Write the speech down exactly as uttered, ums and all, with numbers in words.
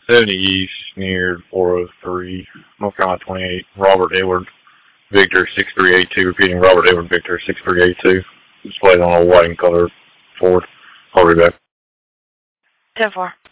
seventy East near four oh three, North Carolina twenty-eight, Robert Edward Victor six three eight two, repeating Robert Edward Victor six three eight two. Displayed on a white and colored Ford. I'll be back. ten four.